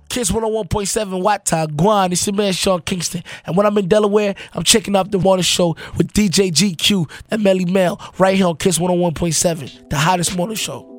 Kiss 101.7 Watt Guan. It's your man Sean Kingston. And when I'm in Delaware, I'm checking out the morning show with DJ GQ and Melly Mel right here on Kiss 101.7, the hottest morning show.